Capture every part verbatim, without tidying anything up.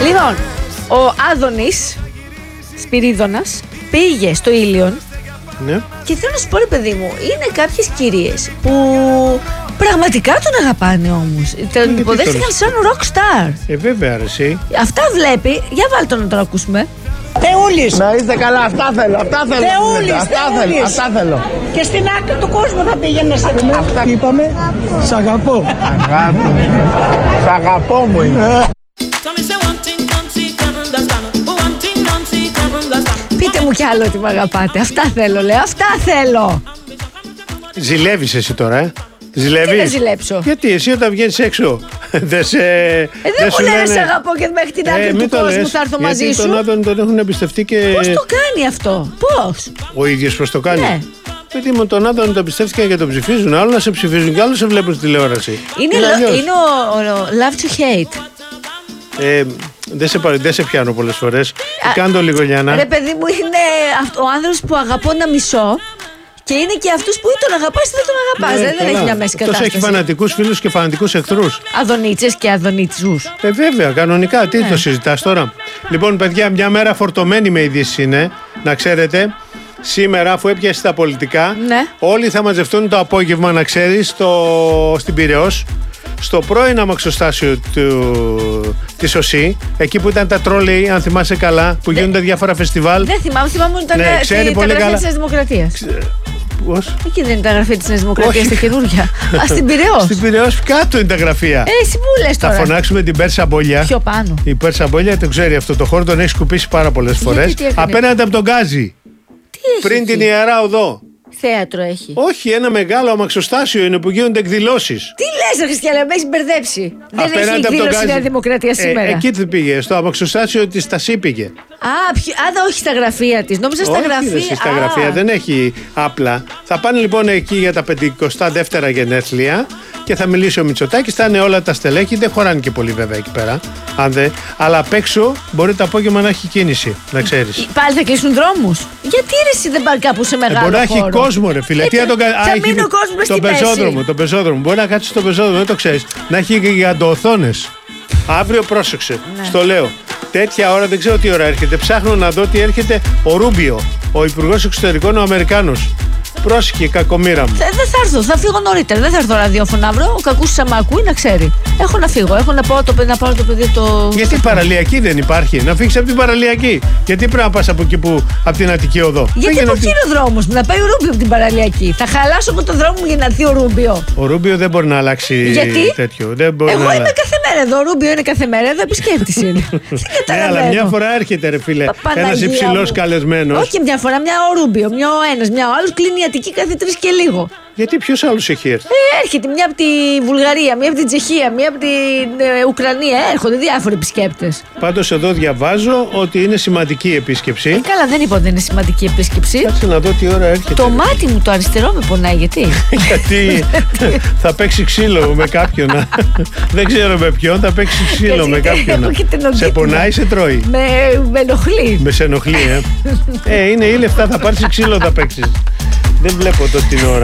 Λοιπόν, ο Άδωνης Σπυρίδωνας πήγε στο Ήλιον. Ναι. Και θέλω να σου πω, ρε παιδί μου, είναι κάποιες κυρίες που πραγματικά τον αγαπάνε όμως. Τον υποδέχτηκαν σαν rockstar. Ε, βέβαια, ρε, εσύ. Αυτά βλέπει. Για βάλτε τον να τον ακούσουμε. Θεούλης. Να είστε καλά, αυτά θέλω, αυτά θέλω. Θεούλης, αυτά θέλω, αυτά θέλω. Και στην άκρη του κόσμου θα πήγαινε σε πούμε. Αυτά είπαμε, σ' αγαπώ. Αγάπη. Σ' αγαπώ μου είναι. Πείτε μου κι άλλο ότι με αγαπάτε. Αυτά θέλω, λέω. Αυτά θέλω. Ζηλεύεις εσύ τώρα, ε. Ζηλεύεις. Τι να ζηλέψω. Γιατί εσύ όταν βγαίνεις έξω δεν σε. Ε, δεν μου λένε σε αγαπώ και μέχρι την άκρη του κόσμου θα έρθω μαζί σου. Γιατί τον Άδωνη τον έχουν εμπιστευτεί και. Πώς το κάνει αυτό, πώς. Ο ίδιος πώς το κάνει. Ναι. Παιδί μου, τον Άδωνη τον εμπιστεύτηκαν και τον ψηφίζουν. Άλλο να σε ψηφίζουν και άλλο σε βλέπουν στη τηλεόραση. Είναι, λο, είναι ο, ο, ο love to hate. Ε, δεν σε, δεν σε πιάνω πολλές φορές. Κάνε το λίγο, Λιάννα. Ρε παιδί μου, είναι αυτό, ο άνθρωπος που αγαπώ να μισώ. Και είναι και αυτούς που ή τον αγαπάς ή δεν τον αγαπάς. Ναι, δεν καλά. Έχει μια μέση κατάσταση. Αυτός έχει φανατικούς φίλους και φανατικούς εχθρούς. Αδονίτσες και αδονίτσους. Ε, βέβαια, κανονικά. Τι ναι. το συζητάς τώρα. Λοιπόν, παιδιά, μια μέρα φορτωμένη με ειδήσεις είναι. Να ξέρετε, σήμερα, αφού έπιασε τα πολιτικά, ναι. όλοι θα μαζευτούν το απόγευμα, να ξέρεις, στο... στην Πειραιώς. Στο πρώην αμαξοστάσιο του... της ΟΣΥ, εκεί που ήταν τα τρόλεϊ, αν θυμάσαι καλά, που Δε... γίνονται διάφορα φεστιβάλ. Δεν θυμάμαι, θυμάμαι ότι ήταν ναι, ξέρει πολύ τα γραφεία καλά... της Νέας Δημοκρατίας. Ξε... Πώς? Εκεί δεν είναι τα γραφεία της Νέας Δημοκρατίας, τα καινούργια. Α, στην Πειραιώς. Στην Πειραιώς κάτω είναι τα γραφεία. Ε, εσύ που λες τώρα. Θα φωνάξουμε την Πέρσα Μπόλια. Πιο πάνω. Η Πέρσα Μπόλια το ξέρει αυτό το χώρο, τον έχει σκουπίσει πάρα πολλές φορές. Απέναντι από τον Γκάζι. Πριν την Ιερά Οδό. Θέατρο έχει. Όχι, ένα μεγάλο αμαξοστάσιο είναι που γίνονται εκδηλώσεις. Τι λες, ρε Χριστιανέ, με έχεις μπερδέψει. Δεν Απέναντι έχει εκδήλωση η Νέα Δημοκρατία σήμερα. Ε, εκεί τι πήγε, στο αμαξοστάσιο της Τασί πήγε. Α, ποιο, α, δεν, όχι στα γραφεία της. Νόμιζα στα όχι, γραφεία. Όχι, στα γραφεία δεν έχει απλά. Θα πάνε λοιπόν εκεί για τα πενηκοστά δεύτερα γενέθλια και θα μιλήσει ο Μητσοτάκης. Θα είναι όλα τα στελέχη. Δεν χωράνε και πολύ βέβαια εκεί πέρα. Αν δεν. Αλλά απ' έξω μπορεί το απόγευμα να έχει κίνηση, να ξέρεις. Πάλι θα κλείσουν δρόμους. Γιατί ρε, εσύ δεν πάει κάπου σε μεγάλο χώρο. Ε, μπορεί να έχει κόσμο, ρε φίλε. Ε, Τι θα τον κάνει. Θα μείνει ο κόσμος στον πεζόδρομο. Τον πεζόδρομο. Μπορεί να κάτσει στο πεζόδρομο, δεν το ξέρεις. Να έχει γιγαντοοθόνες. Αύριο πρόσεξε. Ναι. Στο λέω. Τέτοια ώρα δεν ξέρω τι ώρα έρχεται. Ψάχνω να δω τι έρχεται ο Ρούμπιο, ο Υπουργός Εξωτερικών, ο Αμερικάνος. Πρόσεχε, κακομοίρα μου. Δεν θα έρθω, θα φύγω νωρίτερα. Δεν θα έρθω ραδιόφωνο αύριο. Ο κακούς θα με ακούει να ξέρει. Έχω να φύγω. Έχω να πάω το, να πάω το παιδί το. Γιατί παραλιακή δεν υπάρχει. Να φύγεις από την παραλιακή. Γιατί πρέπει να πας από εκεί που. Από την Αττική Οδό. Γιατί από εκεί είναι ο δρόμος μου. Να πάει ο Ρούμπιο από την παραλιακή. Θα χαλάσω εγώ το δρόμο μου για να έρθει ο Ρούμπιο. Ο Ρούμπιο δεν μπορεί να αλλάξει. Γιατί? Τέτοιο. Δεν μπορεί εγώ να είμαι κάθε μέρα εδώ. Ο Ρούμπιο είναι κάθε μέρα εδώ. Επισκέπτης είναι. Ναι, αλλά μια φορά έρχεται, ρε φίλε. Ένας υψηλός καλεσμένος. Όχι μια φορά, μια ο Ρούμπιο, μια ο ένας, μια ο άλλος. Κλείνει η Αττική κάθε τρεις και λίγο. Γιατί ποιος άλλος έχει έρθει? Ε, έρχεται μια από τη Βουλγαρία, μια από την Τσεχία, μια από την ε, Ουκρανία. Έρχονται διάφοροι επισκέπτες. Πάντως εδώ διαβάζω ότι είναι σημαντική επίσκεψη. Ε, καλά, δεν είπα ότι είναι σημαντική επίσκεψη. Κάτσε να δω τι ώρα έρχεται. Το μάτι μου το αριστερό με πονάει, γιατί? Γιατί θα παίξει ξύλο με κάποιον. Δεν ξέρω με ποιον, θα παίξει ξύλο με κάποιον. Σε πονάει, σε τρώει. Με, με ενοχλεί. Με σε ενοχλεί, ε. ε, είναι ή λεφτά, θα πάρεις ξύλο, θα παίξεις. Δεν βλέπω το την ώρα.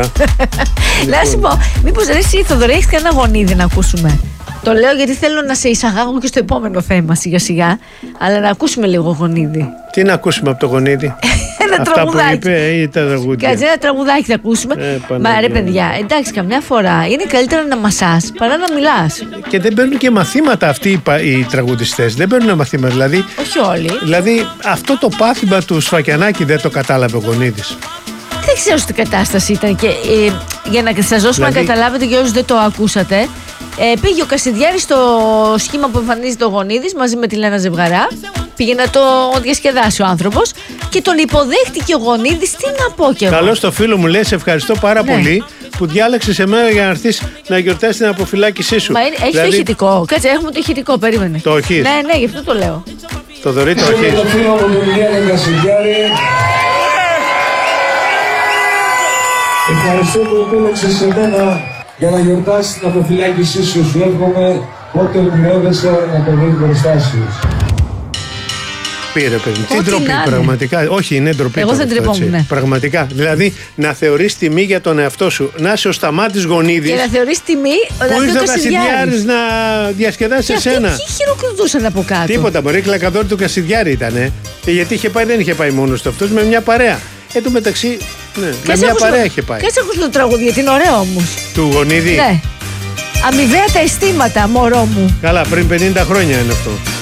Να σου πω, μήπως ρε εσύ Θοδωρή έχεις κανένα γονίδι να ακούσουμε? Το λέω γιατί θέλω να σε εισαγάγω και στο επόμενο θέμα σιγά σιγά. Αλλά να ακούσουμε λίγο γονίδι. Τι να ακούσουμε από το γονίδι? Ένα αυτά τραγουδάκι. Που είπε ή τα τραγούδια? Κάτσε, ένα τραγουδάκι θα ακούσουμε. Ε, Μα ρε παιδιά, εντάξει, καμιά φορά είναι καλύτερα να μασάς παρά να μιλάς. Και δεν παίρνουν και μαθήματα αυτοί οι, οι τραγουδιστές. Δεν παίρνουν μαθήματα, δηλαδή. Όχι όλοι. Δηλαδή αυτό το πάθημα του Σφακιανάκη δεν το κατάλαβε ο γονίδης. Δεν ξέρω τι κατάσταση ήταν και ε, για να σας δώσουμε δηλαδή... να καταλάβετε και όσους δεν το ακούσατε, ε, πήγε ο Κασιδιάρης στο σχήμα που εμφανίζεται ο Γονίδης μαζί με τη Λένα Ζευγαρά. Πήγε να το διασκεδάσει ο άνθρωπος και τον υποδέχτηκε ο Γονίδης. Τι να πω κι εγώ. Καλώς το φίλο μου λέει, σε ευχαριστώ πάρα ναι. πολύ που διάλεξες εμένα για να έρθεις να γιορτάσεις την αποφυλάκησή σου. Μα είναι, έχει δηλαδή... το ηχητικό. Κάτσε, έχουμε το ηχητικό, περίμενε. Το έχεις? Ναι, ναι, γι' αυτό το λέω. Το δωρή το έχεις? Το φίλο μου τον Γιάννη Κασιδιάρη. Ευχαριστώ που επέλεξες εμένα για να γιορτάσεις την αποφυλάκησή σου. Σου εύχομαι πότε ονειρεύεσαι να το βρει μπροστά σου. ντροπή, ρε παιδί. Τι ντροπή, πραγματικά. Όχι, είναι ντροπή. Εγώ δεν τρεπόμουν. Ναι. Πραγματικά. Δηλαδή, να θεωρείς τιμή για τον εαυτό σου. Να είσαι ο Σταμάτης Γονίδης. Και να θεωρείς τιμή που ήρθε ο Κασιδιάρης να διασκεδάσει εσένα. Ποιοι χειροκροτούσαν από κάτω. Τίποτα, μωρέ, κλακαδόρη του Κασιδιάρη ήτανε. Γιατί είχε πάει, δεν είχε πάει μόνος του αυτός, με μια παρέα. Εν τω μεταξύ, ναι, με μια παρέα είχε πάει. Και έτσι ακούς το τραγούδι, γιατί είναι ωραίο όμως. Του Γονίδη. Ναι. Αμοιβαία τα αισθήματα, μωρό μου. Καλά, πριν πενήντα χρόνια είναι αυτό.